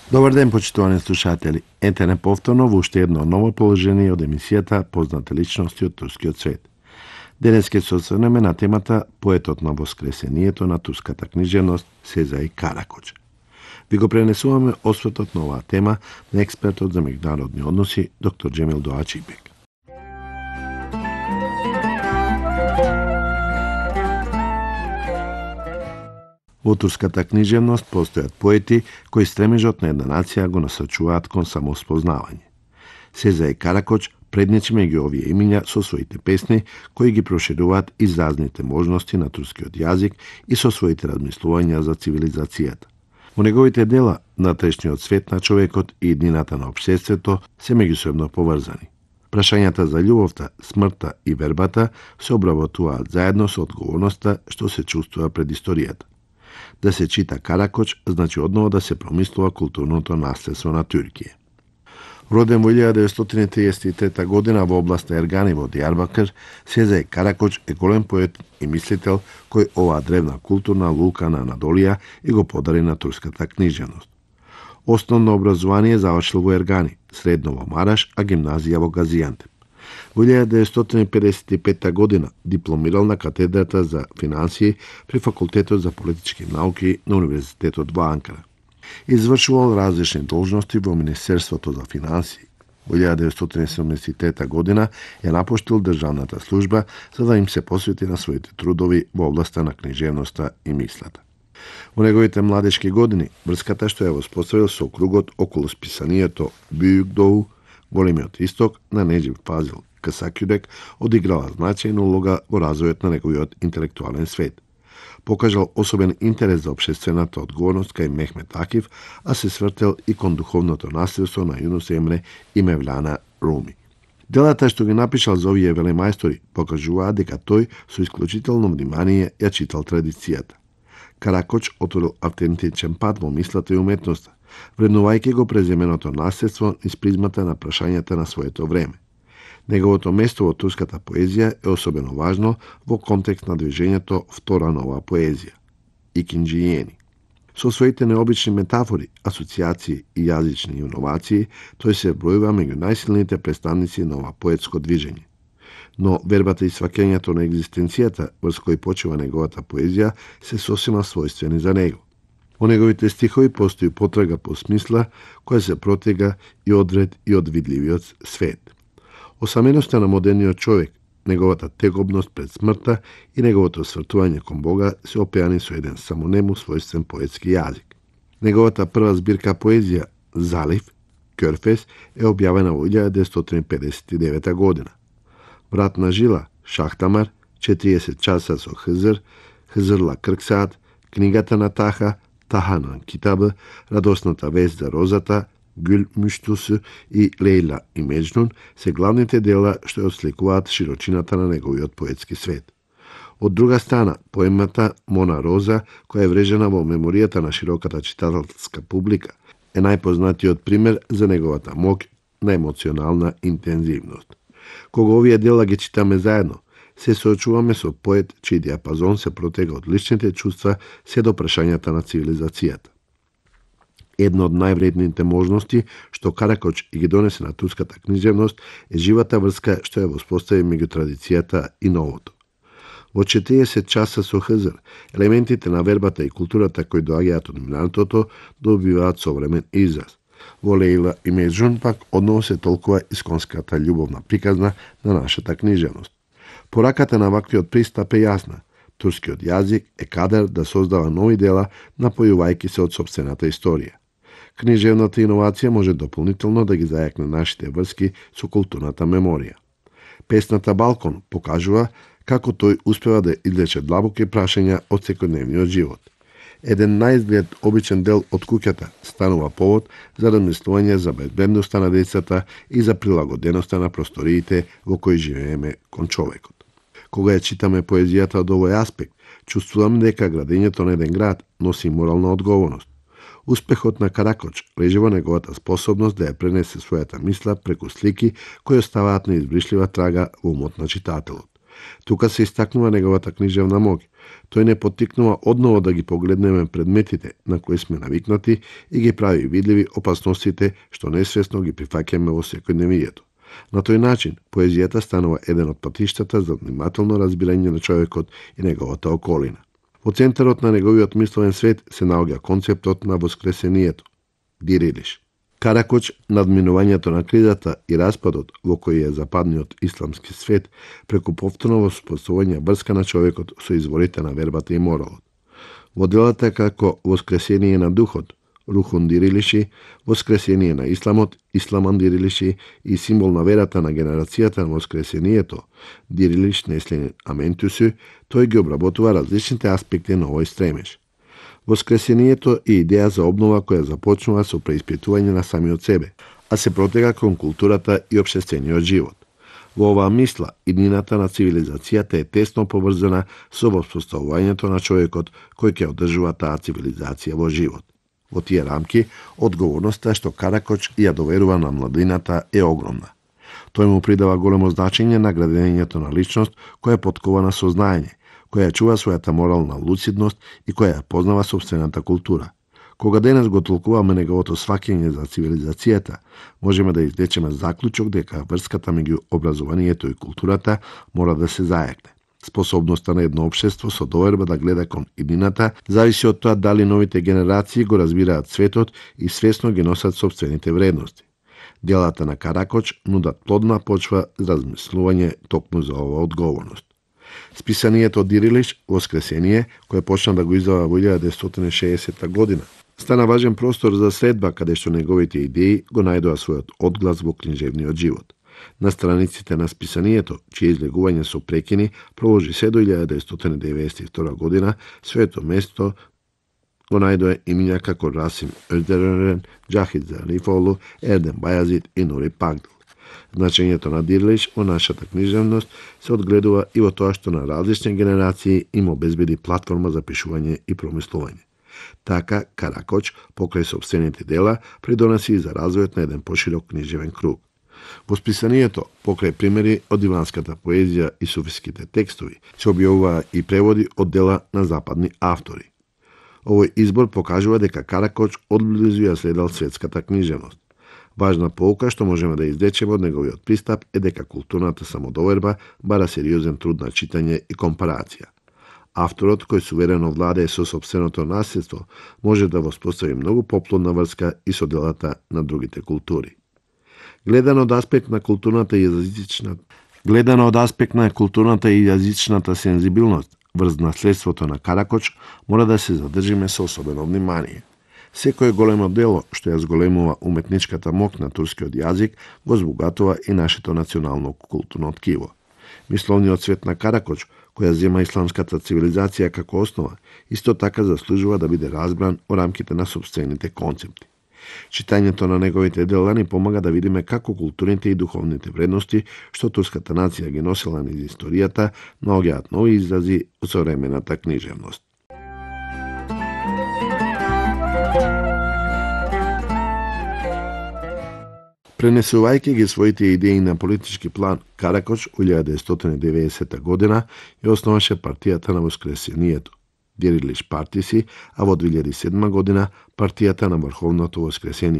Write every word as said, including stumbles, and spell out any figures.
Добар ден, почитувани слушатели. Ете не повторно во уште едно ново положение од емисијата Познати личности од турскиот свет. Денес ќе се осврнеме на темата поетот на воскресението на турската книжевност Сезај Каракоч. Ви го пренесуваме осветот на оваа тема на експертот за меѓународни односи доктор Джемил Доачибек. Во турската книжевност постојат поети кои стремежот на една нација го насочуваат кон самоспознавање. Сезај Каракоч предничи меѓу овие имиња со своите песни кои ги прошируваат изразните можности на турскиот јазик и со своите размислувања за цивилизацијата. Во неговите дела, натрешниот свет на човекот и иднината на општеството се меѓусебно поврзани. Прашањата за љубовта, смртта и вербата се обработуваат заедно со одговорноста што се чувствува пред историјата. Да се чита Каракоч значи одново да се промислува културното наследство на Туркија. Роден во илјада деветстотини триесет и трета година во областа Ергани во Дијарбакир, Сезај Каракоч е голем поет и мислител кој оваа древна културна лука на Анадолија и го подари на турската книжевност. Основно образование завршил во Ергани, средно во Мараш, а гимназија во Газијантеп. Во илјада деветстотини педесет и пета година дипломирал на катедрата за финансии при Факултетот за политички науки на Универзитетот во Анкара. Извршувал различни должности во Министерството за финансии. Во илјада деветстотини седумдесет и трета година ја напуштил државната служба за да им се посвети на своите трудови во областа на книжевноста и мислата. Во неговите младечки години врската што ја воспоставил со кругот околу списанието Бюјүкдоу, Големиот исток на Неџип Фазил Касакјудек одиграла значајна улога во развојот на неговиот интелектуален свет. Покажал особен интерес за општествената одговорност кај Мехмет Акиф, а се свртел и кон духовното наследство на Јунус Емре и Мевлана Руми. Делата што ги напишал за овие велемајстори покажуваат дека тој со исклучително внимание ја читал традицијата. Каракоч отворил автентичен пат во мислата и уметноста, вреднувајќи го преземеното наследство низ призмата на прашањата на своето време. Неговото место во турската поезија е особено важно во контекст на движењето Втора нова поезија – икинџијени. Со своите необични метафори, асоциации и јазични иновации, тој се бројува меѓу најсилните представници на ова поетско движење. Но вербата и сваќањето на екзистенцијата врз кој почива неговата поезија се сосема својствени за него. Во неговите стихови постои потрага по смисла која се протега и одвред и од видливиот свет. Осаменоста на модерниот човек, неговата тегобност пред смртта и неговото свртување кон Бога се опеани со еден само нему својствен поетски јазик. Неговата прва збирка поезија, Залив, Кёрфес, е објавена во илјада деветстотини педесет и девета година. Вратна жила, Шахтамар, четириесет часа со Хизр, Хизрла Крксаат, Книгата на Таха, Таханан Китабы, Радосната вест за розата, Гюл Муштусу и Лейла и Меджнун се главните дела што ја отсликуваат широчината на неговиот поетски свет. Од друга страна, поемата Мона Роза, која е врежена во меморијата на широката читателска публика, е најпознатиот пример за неговата моќ на емоционална интензивност. Кога овие дела ги читаме заедно, се соочуваме со поет чиј диапазон се протега од личните чувства се до прашањата на цивилизацијата. Една од највредните можности што Каракоч и ги донесе на турската книжевност е живата врска што ја воспостави меѓу традицијата и новото. Во четириесет часа со Хизр, елементите на вербата и културата кои доаѓаат од минатото добиваат современ израз. Во Лейла и Меджун пак одново се толкува исконската љубовна приказна на нашата книжевност. Пораката на ваквиот пристап е јасна. Турскиот јазик е кадар да создава нови дела, напојувајќи се од сопствената историја. Книжевната иновација може дополнително да ги зајакне нашите врски со културната меморија. Песната Балкон покажува како тој успева да излече длабоки прашања од секојдневниот живот. Еден наизглед обичен дел од куќата станува повод за размислување за безбедноста на децата и за прилагоденоста на просториите во кои живееме кон човекот. Кога ја читаме поезијата од овој аспект, чувствувам дека градењето на еден град носи морална одговорност. Успехот на Каракоч лежи во неговата способност да ја пренесе својата мисла преку слики кои оставаат неизбришлива трага во умот на читателот. Тука се истакнува неговата книжевна моќ. Тој не поттикнува одново да ги погледнеме предметите на кои сме навикнати и ги прави видливи опасностите што несвесно ги прифаќаме во секојдневието. На тој начин, поезијата станува еден од патиштата за внимателно разбирање на човекот и неговата околина. Во центарот на неговиот мисловен свет се наоѓа концептот на воскресението, Дирилиш. Каракоч, надминувањето на кризата и распадот во кој е западниот исламски свет, преку повторно воспоставување врска на човекот со изворите на вербата и моралот. Во делата како Воскресение на духот, Рухун Дирилиши, Воскресение на исламот, Исламан Дирилиши и символ на верата на генерацијата на Воскресението, Дирилиш Неслин Аментусу, тој ги обработува различните аспекти на овој стремеж. Воскресението е идеја за обнова која започнува со преиспитување на самиот себе, а се протега кон културата и општествениот живот. Во оваа мисла, иднината на цивилизацијата е тесно поврзана со воспоставувањето на човекот кој ќе одржува таа цивилизација во живот. Во тие рамки, одговорноста што Каракоч ја доверува на младината е огромна. Тој му придава големо значење на градењето на личност која е поткована со знаење, која чува својата морална луцидност и која ја познава собствената култура. Кога денес го толкуваме неговото сваќање за цивилизацијата, можеме да извлечеме заклучок дека врската меѓу образованието и културата мора да се зајакне. Способноста на едно општество со доверба да гледа кон иднината зависи од тоа дали новите генерации го разбираат светот и свесно ги носат собствените вредности. Делата на Каракоч нудат плодна почва за размислување токму за оваа одговорност. Списанието Дирилиш, Воскресение, кое почна да го издава во илјада деветстотини и шеесетта година, стана важен простор за следба каде што неговите идеи го најдоа својот одглас во книжевниот живот. На страниците на списанието, чие излегување со прекини проложи се до илјада деветстотини деветдесет и втора година, своето место го најдоа имиња како Расим Özderen, Джахид Зарифолу, Ердем Бајазид и Нури Пагдл. Значењето на Дирилиш во нашата книжевност се одгледува и во тоа што на различни генерации им обезбеди платформа за пишување и промислување. Така, Каракоч, покрај собствените дела, придонеси и за развојот на еден поширок книжевен круг. Во списанието, покрај примери од диванската поезија и суфиските текстови, се објавува и преводи од дела на западни автори. Овој избор покажува дека Каракоч одблизу ја следел светската книжевност. Важна поука што можеме да извлечеме од неговиот пристап е дека културната самодоверба бара сериозен труд на читање и компарација. Авторот, кој суверено владее со собственото наследство, може да воспостави многу поплодна врска и со делата на другите култури. Гледано од аспект на културната и јазичната, гледано од аспект на културната и јазичната сензибилност врз наследството на Каракоч, мора да се задржиме со особено внимание. Секој големо дело што ја зголемува уметничката моќ на турскиот јазик го збогатува и нашето национално културно ткиво. Мисловниот свет на Каракоч, која зема исламската цивилизација како основа, исто така заслужува да биде разбран во рамките на собствените концепти. Читањето на неговите дела ни помага да видиме како културните и духовните вредности што турската нација ги носела низ историјата наоѓаат нови изрази во современата книжевност. Пренесувајќи ги своите идеи на политички план, Каракоч во илјада деветстотини и деветдесета година ја основаше партијата на Воскресението, Дирилиш партиси, а во две илјади и седма година партијата на Врховното Воскресение.